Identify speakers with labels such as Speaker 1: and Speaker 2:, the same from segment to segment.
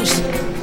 Speaker 1: Adiós.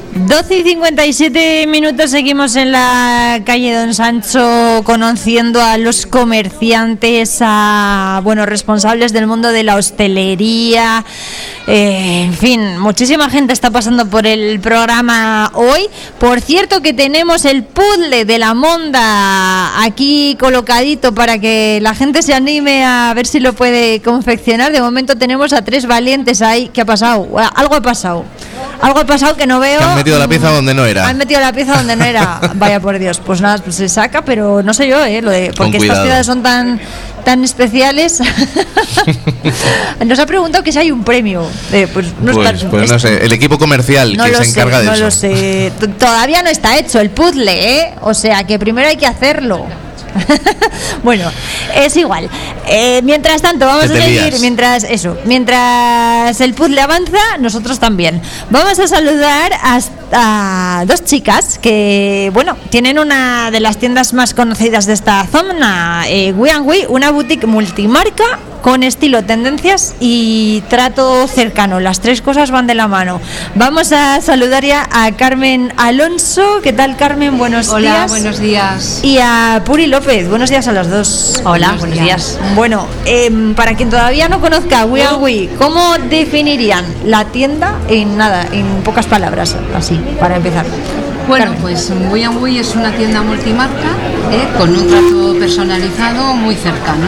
Speaker 2: 12:57, seguimos en la calle Don Sancho conociendo a los comerciantes, a responsables del mundo de la hostelería, en fin, muchísima gente está pasando por el programa hoy. Por cierto que tenemos el puzzle de la monda aquí colocadito para que la gente se anime a ver si lo puede confeccionar. De momento tenemos a 3 valientes ahí. ¿Qué ha pasado? Algo ha pasado que no veo.
Speaker 1: Han metido la pieza donde no era.
Speaker 2: Han metido la pieza donde no era. Vaya por Dios. Pues nada, pues se saca, pero no sé yo, porque estas ciudades son tan especiales. Nos ha preguntado que si hay un premio. Pues
Speaker 1: no sé, el equipo comercial que se encarga de eso.
Speaker 2: No lo sé. Todavía no está hecho el puzzle, o sea que primero hay que hacerlo. Bueno, es igual. Mientras tanto, vamos a seguir. Mientras el puzzle avanza, nosotros también. Vamos a saludar a 2 chicas que, tienen una de las tiendas más conocidas de esta zona, We&We, una boutique multimarca con estilo, tendencias y trato cercano. Las 3 cosas van de la mano. Vamos a saludar ya a Carmen Alonso. ¿Qué tal, Carmen? Buenos días.
Speaker 3: Hola, buenos días.
Speaker 2: Y a Puri López. Buenos días a las 2.
Speaker 3: Hola, buenos días.
Speaker 2: Bueno, para quien todavía no conozca We&We, ¿cómo definirían la tienda en pocas palabras, así, para empezar?
Speaker 3: Bueno, Carmen. Pues We&We es una tienda multimarca con un trato personalizado muy cercano.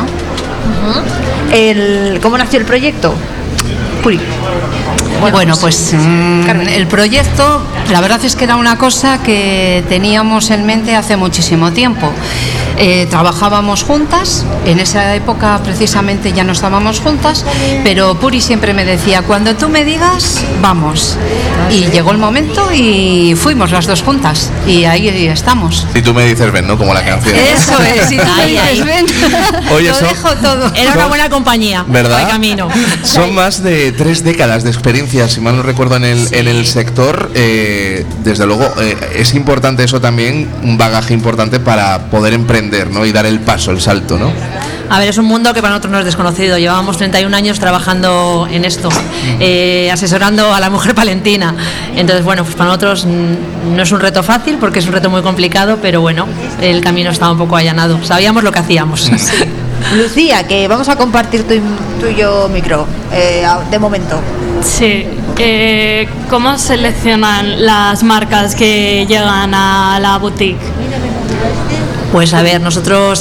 Speaker 2: ¿Cómo nació el proyecto? Puri.
Speaker 3: Bueno, pues el proyecto, la verdad es que era una cosa que teníamos en mente hace muchísimo tiempo. Trabajábamos juntas, en esa época precisamente ya no estábamos juntas, pero Puri siempre me decía, cuando tú me digas, vamos. Y llegó el momento y fuimos las 2 juntas, y ahí estamos.
Speaker 1: Si tú me dices ven, ¿no? Como la canción.
Speaker 3: Eso es, si tú me dices ven,
Speaker 1: Oye,
Speaker 3: lo dejo todo.
Speaker 4: Era una buena compañía,
Speaker 1: ¿verdad?
Speaker 4: De camino.
Speaker 1: Son más de 3 décadas de experiencia, si mal no recuerdo, en el sector. Desde luego, es importante eso también, un bagaje importante para poder emprender, ¿no? Y dar el paso, el salto, ¿no?
Speaker 4: A ver, es un mundo que para nosotros no es desconocido. Llevábamos 31 años trabajando en esto, asesorando a la mujer palentina. Entonces, pues para nosotros no es un reto fácil, porque es un reto muy complicado, pero el camino estaba un poco allanado. Sabíamos lo que hacíamos. Sí.
Speaker 2: Lucía, que vamos a compartir tu y yo micro, de momento.
Speaker 5: Sí. ¿Cómo seleccionan las marcas que llegan a la boutique?
Speaker 4: Pues a ver, nosotros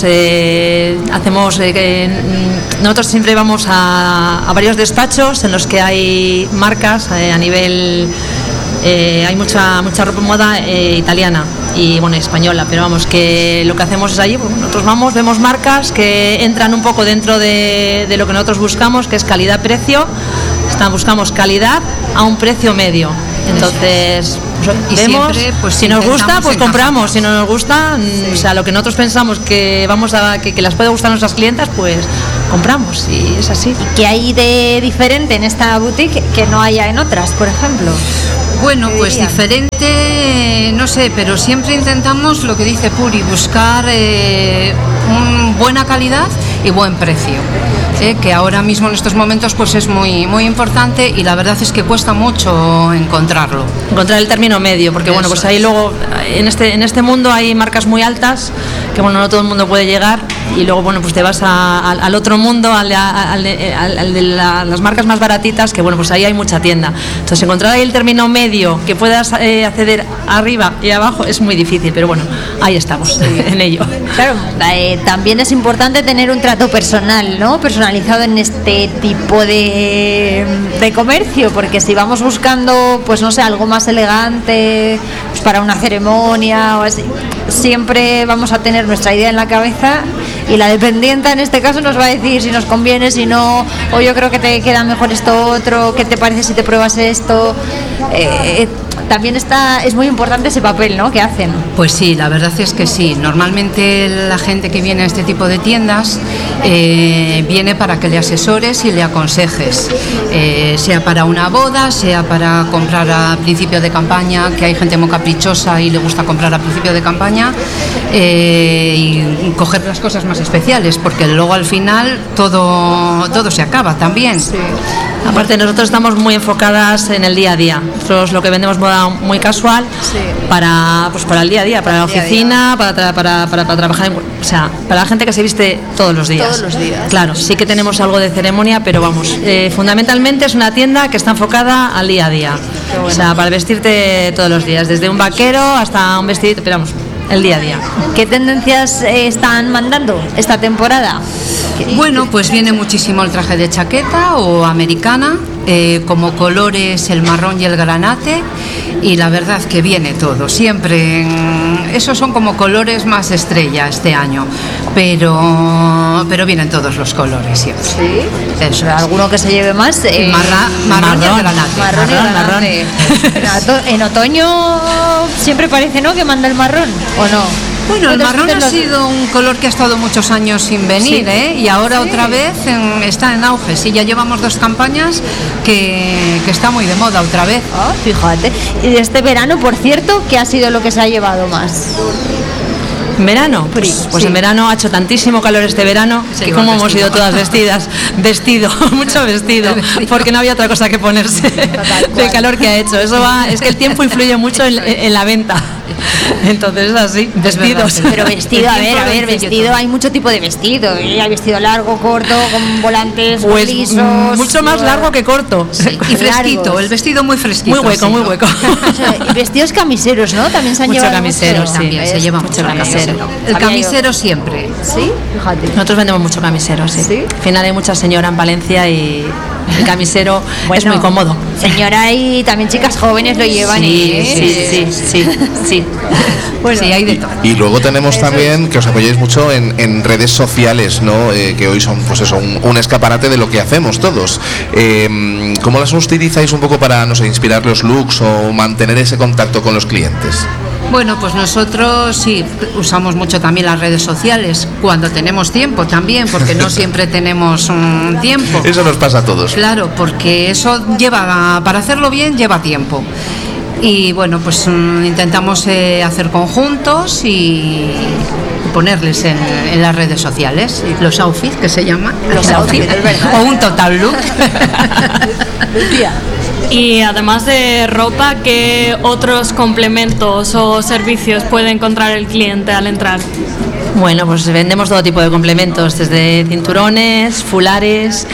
Speaker 4: nosotros siempre vamos a varios despachos en los que hay marcas a nivel, hay mucha ropa moda italiana y española, pero que lo que hacemos es allí, nosotros vemos marcas que entran un poco dentro de lo que nosotros buscamos, que es calidad-precio. Buscamos calidad a un precio medio. Entonces,
Speaker 3: y
Speaker 4: vemos,
Speaker 3: siempre,
Speaker 4: si nos gusta, pues compramos. Si no nos gusta, lo que nosotros pensamos que que las puede gustar a nuestras clientas, pues compramos, y es así.
Speaker 2: ¿Y qué hay de diferente en esta boutique que no haya en otras, por ejemplo?
Speaker 3: Bueno, pues diferente, no sé, pero siempre intentamos lo que dice Puri, buscar buena calidad y buen precio. Que ahora mismo en estos momentos pues es muy muy importante, y la verdad es que cuesta mucho encontrar
Speaker 4: el término medio, porque pues ahí luego en este mundo hay marcas muy altas que no todo el mundo puede llegar, y luego pues te vas al otro mundo, al de las marcas más baratitas, que pues ahí hay mucha tienda. Entonces encontrar ahí el término medio que puedas acceder arriba y abajo es muy difícil, pero ahí estamos en ello.
Speaker 2: Claro, también es importante tener un trato personal, ¿no? Personalizado en este tipo de comercio, porque si vamos buscando algo más elegante, pues para una ceremonia o así, siempre vamos a tener nuestra idea en la cabeza, y la dependienta en este caso nos va a decir si nos conviene, si no, o yo creo que te queda mejor esto otro, ¿qué te parece si te pruebas esto? También es muy importante ese papel, ¿no?, que hacen.
Speaker 3: Pues sí, la verdad es que sí. Normalmente la gente que viene a este tipo de tiendas viene para que le asesores y le aconsejes, sea para una boda, sea para comprar a principio de campaña, que hay gente muy caprichosa y le gusta comprar a principio de campaña, y coger las cosas más especiales, porque luego al final todo se acaba también.
Speaker 4: Sí. Aparte, nosotros estamos muy enfocadas en el día a día. Nosotros lo que vendemos moda muy casual, sí, para el día a día, para la oficina, para trabajar, o sea, para la gente que se viste todos los días.
Speaker 2: Todos los días.
Speaker 4: Claro, sí que tenemos algo de ceremonia, pero vamos, fundamentalmente es una tienda que está enfocada al día a día. Bueno. O sea, para vestirte todos los días, desde un vaquero hasta un vestidito, pero vamos, el día a día.
Speaker 2: ¿Qué tendencias están mandando esta temporada?
Speaker 3: Bueno, pues viene muchísimo el traje de chaqueta o americana, como colores el marrón y el granate, y la verdad que viene todo, siempre, esos son como colores más estrella este año, pero vienen todos los colores siempre.
Speaker 2: ¿Sí?
Speaker 3: Eso.
Speaker 2: ¿Alguno que se lleve más?
Speaker 3: Marrón y granate.
Speaker 2: Marrón. En otoño siempre parece, ¿no?, que manda el marrón, ¿o no?
Speaker 3: Bueno, el marrón ha sido un color que ha estado muchos años sin venir, sí, y ahora otra vez está en auge. Sí, ya llevamos 2 campañas que está muy de moda otra vez.
Speaker 2: Ah, fíjate. Y este verano, por cierto, ¿qué ha sido lo que se ha llevado más?
Speaker 4: ¿En verano? Pues sí. En verano ha hecho tantísimo calor este verano, sí, que como hemos ido todas vestidas, mucho vestido, porque no había otra cosa que ponerse. Del calor que ha hecho. Es que el tiempo influye mucho en la venta. Entonces es así, vestidos.
Speaker 2: Pero vestido, a ver, vestido, hay mucho tipo de vestido. Hay vestido largo, corto, con volantes,
Speaker 4: pues
Speaker 2: lisos.
Speaker 4: Mucho más largo que corto.
Speaker 3: Sí, y fresquito, largos. El vestido muy fresquito.
Speaker 4: Muy hueco.
Speaker 2: Y vestidos camiseros, ¿no? También se han llevado
Speaker 4: camiseros, sí,
Speaker 3: también se lleva mucho camisero. El camisero siempre.
Speaker 2: Sí, fíjate.
Speaker 4: Nosotros vendemos mucho camisero, sí. ¿Sí? Al final hay mucha señora en Valencia y el camisero es muy cómodo.
Speaker 2: Señora y también chicas jóvenes lo llevan.
Speaker 4: Sí.
Speaker 2: Bueno,
Speaker 3: sí, hay de todo.
Speaker 1: Y luego tenemos también que os apoyáis mucho en redes sociales, ¿no? Que hoy son, pues eso, un escaparate de lo que hacemos todos. ¿Cómo las utilizáis un poco para, no sé, inspirar los looks o mantener ese contacto con los clientes?
Speaker 3: Bueno, pues nosotros sí usamos mucho también las redes sociales cuando tenemos tiempo también, porque no siempre tenemos tiempo.
Speaker 1: Eso nos pasa a todos.
Speaker 3: Claro, porque eso para hacerlo bien lleva tiempo. Y bueno, pues intentamos hacer conjuntos y ponerles en las redes sociales los outfits, que se llaman
Speaker 2: los outfits,
Speaker 3: o un total look.
Speaker 5: Y además de ropa, ¿qué otros complementos o servicios puede encontrar el cliente al entrar?
Speaker 4: Bueno, pues vendemos todo tipo de complementos, desde cinturones, fulares,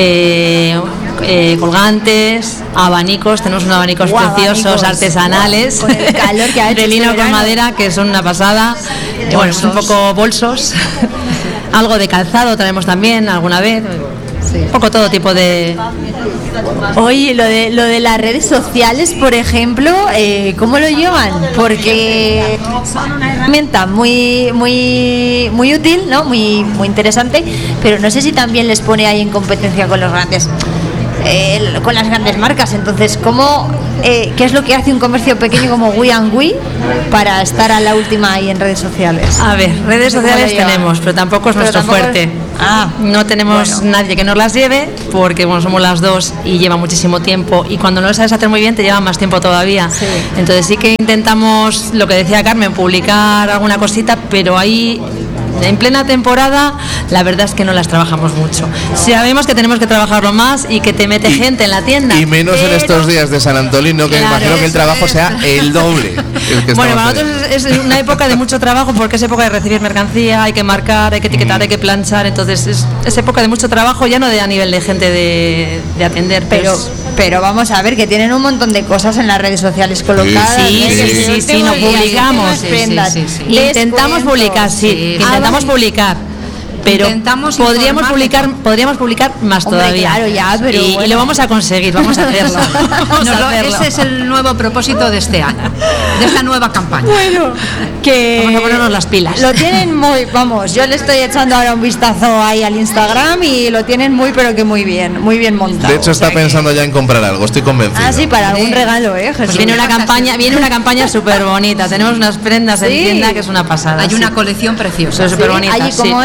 Speaker 4: colgantes, abanicos. Tenemos unos abanicos preciosos, artesanales,
Speaker 2: con el calor que ha hecho
Speaker 4: de lino con madera, que son una pasada. Bueno, un poco bolsos, algo de calzado traemos también alguna vez. Sí. Un poco todo tipo de...
Speaker 2: Oye, lo de las redes sociales, por ejemplo, ¿cómo lo llevan? Porque son una herramienta muy útil, ¿no? Muy interesante, pero no sé si también les pone ahí en competencia con los grandes, con las grandes marcas. Entonces, ¿qué es lo que hace un comercio pequeño como We&We para estar a la última ahí en redes sociales?
Speaker 4: A ver, redes sociales tenemos, pero tampoco es nuestro fuerte. No tenemos nadie que nos las lleve, porque somos las dos y lleva muchísimo tiempo, y cuando no lo sabes hacer muy bien te lleva más tiempo todavía. Sí. Entonces sí que intentamos, lo que decía Carmen, publicar alguna cosita, pero ahí en plena temporada la verdad es que no las trabajamos mucho. Sabemos que tenemos que trabajarlo más y que te mete gente en la tienda.
Speaker 1: Y menos en estos días de San Antolín, que imagino que el trabajo sea el doble.
Speaker 4: Bueno, para nosotros es una época de mucho trabajo, porque es época de recibir mercancía, hay que marcar, hay que etiquetar, hay que planchar. Entonces es época de mucho trabajo, ya no a nivel de gente de atender,
Speaker 2: pero vamos a ver que tienen un montón de cosas en las redes sociales colocadas.
Speaker 4: Sí, nos publicamos. Intentamos publicar, pero podríamos publicar más. Hombre, todavía.
Speaker 2: Claro, ya, pero
Speaker 4: y lo vamos a conseguir, vamos a hacerlo.
Speaker 3: Ese es el nuevo propósito de este año, de esta nueva campaña.
Speaker 2: Bueno, que
Speaker 4: vamos a ponernos las pilas.
Speaker 2: Lo tienen yo le estoy echando ahora un vistazo ahí al Instagram y lo tienen muy bien montado.
Speaker 1: De hecho está pensando ya en comprar algo, estoy convencido.
Speaker 2: Sí, para algún regalo, Jesús.
Speaker 4: Pues viene una campaña súper bonita. Tenemos unas prendas en tienda que es una pasada.
Speaker 3: Hay una colección preciosa.
Speaker 4: Súper bonita.
Speaker 2: Allí cómo es, vamos a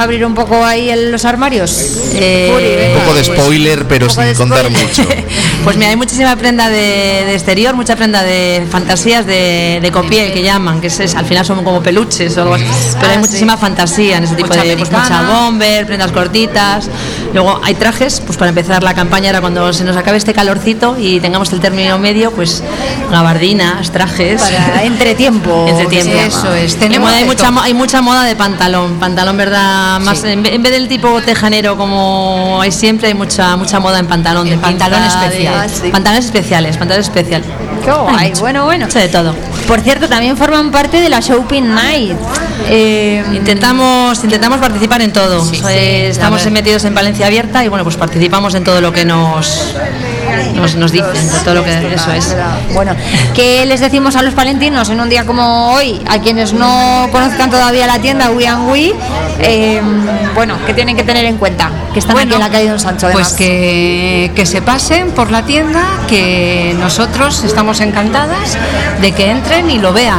Speaker 2: abrir un poco ahí los armarios?
Speaker 1: Un poco de spoiler, pero sin contar mucho.
Speaker 4: Pues mira, hay muchísima prenda de exterior, mucha prenda de fantasías de copiel que llaman, que al final son como peluches o algo así, pero hay muchísima fantasía en ese tipo de, pues mucha bomber, prendas cortitas. Luego hay trajes, pues para empezar la campaña era cuando se nos acabe este calorcito y tengamos el término medio, pues gabardinas, trajes.
Speaker 2: Para entretiempo.
Speaker 4: Eso es. Hay mucha moda de pantalón, verdad, más en vez del tipo tejanero como hay siempre, hay mucha moda en pantalón, de
Speaker 3: pantalón especial.
Speaker 4: Pantalones especiales.
Speaker 2: Qué guay, bueno.
Speaker 4: Mucho de todo.
Speaker 2: Por cierto, también forman parte de la Shopping Night.
Speaker 4: Intentamos participar en todo. Estamos metidos en Valencia Abierta y bueno, pues participamos en todo lo que nos dicen, de todo lo que eso es.
Speaker 2: Bueno, ¿qué les decimos a los palentinos en un día como hoy? A quienes no conozcan todavía la tienda We and We, bueno, ¿qué tienen que tener en cuenta? Que están aquí en la calle Don Sancho, además.
Speaker 3: Pues que se pasen por la tienda, que nosotros estamos encantadas de que entren y lo vean.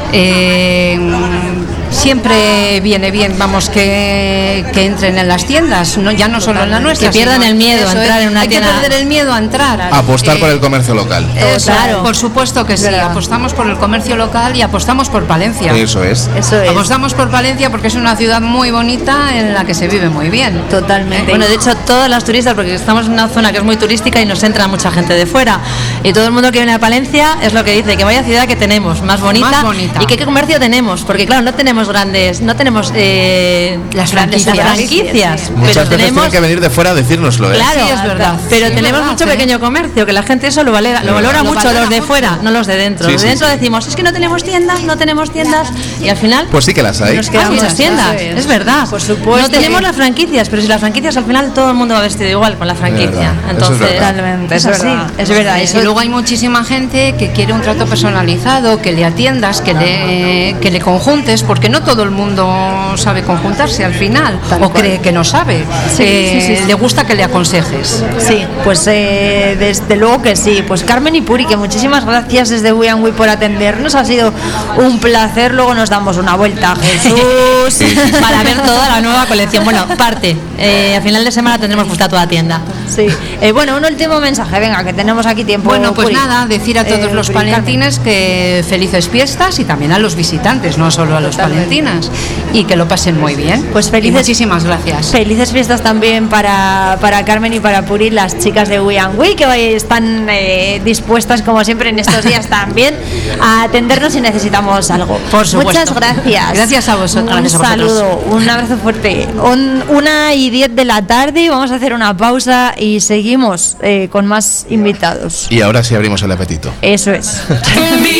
Speaker 3: Siempre viene bien, vamos, que entren en las tiendas, ya no solo en la nuestra.
Speaker 4: Que pierdan el miedo a entrar en una tienda.
Speaker 3: Hay que perder el miedo a entrar.
Speaker 1: Apostar por el comercio local.
Speaker 3: Claro. Por supuesto que sí, apostamos por el comercio local y apostamos por Palencia.
Speaker 1: Eso es.
Speaker 3: Apostamos por Palencia porque es una ciudad muy bonita en la que se vive muy bien.
Speaker 2: Totalmente.
Speaker 4: Bueno, de hecho, todas las turistas, porque estamos en una zona que es muy turística y nos entra mucha gente de fuera. Y todo el mundo que viene a Palencia es lo que dice, que vaya ciudad que tenemos, más bonita. Y qué comercio tenemos, porque claro, no tenemos las franquicias.
Speaker 1: Muchas veces tienen que venir de fuera a decírnoslo, ¿eh?
Speaker 4: Claro,
Speaker 3: sí, es verdad.
Speaker 4: Pero tenemos mucho pequeño comercio, que la gente eso lo valora mucho, los de fuera, no los de dentro. Los de dentro decimos, es que no tenemos tiendas, y al final
Speaker 1: pues sí que las hay.
Speaker 4: Nos quedan muchas tiendas, es verdad.
Speaker 2: Por supuesto.
Speaker 4: No tenemos las franquicias, pero si las franquicias al final todo el mundo va vestido igual con la franquicia. Entonces,
Speaker 2: totalmente, es así, es verdad.
Speaker 3: Y luego hay muchísima gente que quiere un trato personalizado, que le atiendas, que le conjuntes, porque no todo el mundo sabe conjuntarse al final, o cree que no sabe. Le gusta que le aconsejes.
Speaker 2: Sí, pues desde luego que sí. Pues Carmen y Puri, que muchísimas gracias desde We and We por atendernos, ha sido un placer. Luego nos damos una vuelta, Jesús,
Speaker 4: para ver toda la nueva colección. Bueno, parte. A final de semana tendremos puesta toda tienda.
Speaker 2: Sí. Bueno, un último mensaje, venga, que tenemos aquí tiempo.
Speaker 3: Bueno, pues
Speaker 2: Puri.
Speaker 3: nada, decir a todos los palentines que felices fiestas y también a los visitantes, no solo a los palentinas, y que lo pasen muy bien.
Speaker 2: Pues felices,
Speaker 3: muchísimas gracias.
Speaker 2: Felices fiestas también para Carmen y para Puri, las chicas de We and We, que están dispuestas como siempre en estos días también a atendernos si necesitamos algo.
Speaker 3: Por supuesto.
Speaker 2: Muchas gracias.
Speaker 3: Gracias a vosotros.
Speaker 2: Un saludo, un abrazo fuerte. 1:10 de la tarde, vamos a hacer una pausa y seguimos con más invitados.
Speaker 1: Y ahora sí abrimos el apetito.
Speaker 2: Eso es.